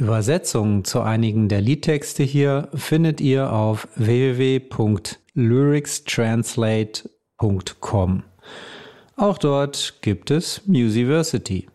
Übersetzungen zu einigen der Liedtexte hier findet ihr auf www.lyricstranslate.com. Auch dort gibt es Musiversity.